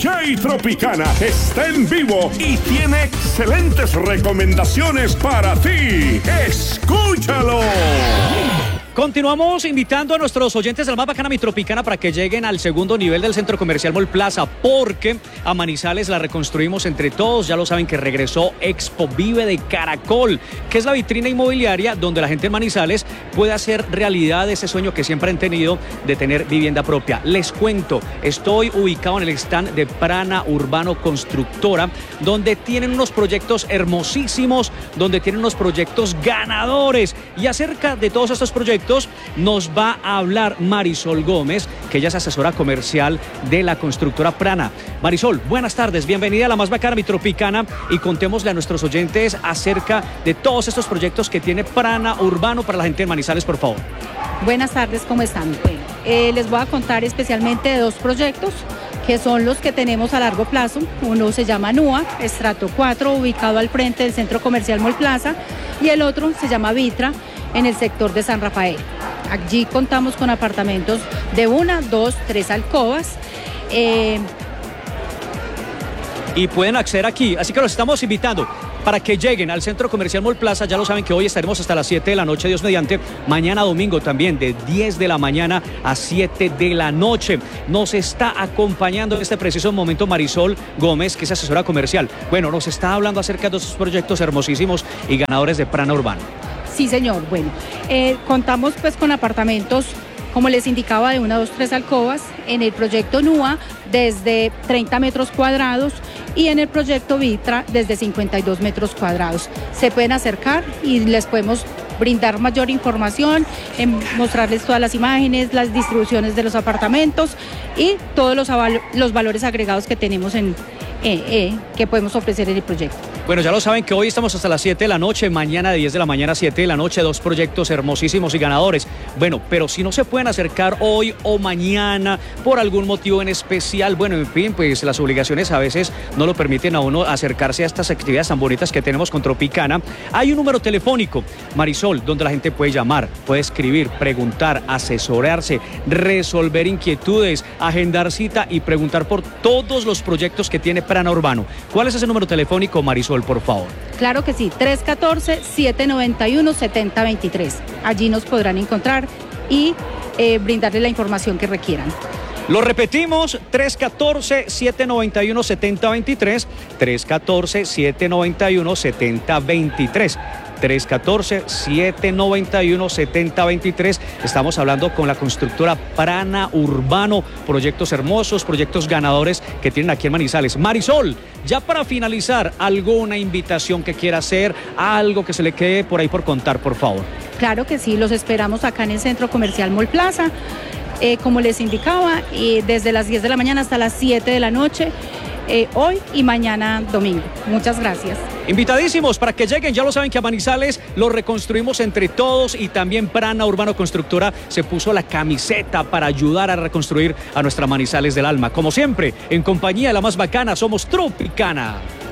DJ Tropicana está en vivo y tiene excelentes recomendaciones para ti. ¡Escúchalo! Continuamos invitando a nuestros oyentes de la más bacana Mi Tropicana para que lleguen al segundo nivel del Centro Comercial Mall Plaza, porque a Manizales la reconstruimos entre todos. Ya lo saben que regresó Expo Vive de Caracol, que es la vitrina inmobiliaria donde la gente en Manizales puede hacer realidad ese sueño que siempre han tenido de tener vivienda propia. Les cuento, estoy ubicado en el stand de Prana Urbano Constructora, donde tienen unos proyectos hermosísimos, donde tienen unos proyectos ganadores. Y acerca de todos estos proyectos nos va a hablar Marisol Gómez, que ella es asesora comercial de la constructora Prana. Marisol, buenas tardes, bienvenida a la más bacana Mi Tropicana y contémosle a nuestros oyentes acerca de todos estos proyectos que tiene Prana Urbano para la gente de Manizales, por favor. Buenas tardes, ¿cómo están? Bueno, les voy a contar especialmente de dos proyectos que son los que tenemos a largo plazo. Uno se llama NUA, estrato 4, ubicado al frente del Centro Comercial Mall Plaza, y el otro se llama Vitra, en el sector de San Rafael. Allí contamos con apartamentos de 1, 2, 3 alcobas. Y pueden acceder aquí, así que los estamos invitando para que lleguen al Centro Comercial Mall Plaza. Ya lo saben que hoy estaremos hasta las 7 de la noche, Dios mediante. Mañana domingo también, de 10 de la mañana a 7 de la noche. Nos está acompañando en este preciso momento Marisol Gómez, que es asesora comercial. Bueno, nos está hablando acerca de estos proyectos hermosísimos y ganadores de Prana Urbano. Sí, señor. Bueno, contamos pues con apartamentos, como les indicaba, de 1, 2, 3 alcobas, en el proyecto NUA desde 30 metros cuadrados y en el proyecto Vitra desde 52 metros cuadrados. Se pueden acercar y les podemos brindar mayor información, mostrarles todas las imágenes, las distribuciones de los apartamentos y todos los valores agregados que tenemos que podemos ofrecer en el proyecto. Bueno, ya lo saben que hoy estamos hasta las 7 de la noche, mañana de 10 de la mañana a 7 de la noche, dos proyectos hermosísimos y ganadores. Bueno, pero si no se pueden acercar hoy o mañana por algún motivo en especial, bueno, en fin, pues las obligaciones a veces no lo permiten a uno acercarse a estas actividades tan bonitas que tenemos con Tropicana. Hay un número telefónico, Marisol, donde la gente puede llamar, puede escribir, preguntar, asesorarse, resolver inquietudes, agendar cita y preguntar por todos los proyectos que tiene Prana Urbano. ¿Cuál es ese número telefónico, Marisol, por favor? Claro que sí, 314-791-7023. Allí nos podrán encontrar y brindarles la información que requieran. Lo repetimos, 314-791-7023, 314-791-7023. 314-791-7023. Estamos hablando con la constructora Prana Urbano. Proyectos hermosos, proyectos ganadores que tienen aquí en Manizales. Marisol, ya para finalizar, ¿alguna invitación que quiera hacer? ¿Algo que se le quede por ahí por contar, por favor? Claro que sí, los esperamos acá en el Centro Comercial Mall Plaza. Como les indicaba, desde las 10 de la mañana hasta las 7 de la noche. Hoy y mañana domingo. Muchas gracias. Invitadísimos para que lleguen, ya lo saben que a Manizales lo reconstruimos entre todos y también Prana Urbano Constructora se puso la camiseta para ayudar a reconstruir a nuestra Manizales del alma. Como siempre, en compañía de la más bacana, somos Tropicana.